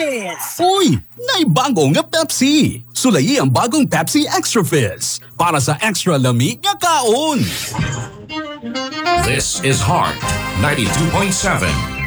Fizz! Uy! Naibago nga Pepsi! Sulayi ang bagong Pepsi Extra Fizz para sa extra lami nga kaon! This is Heart 92.7.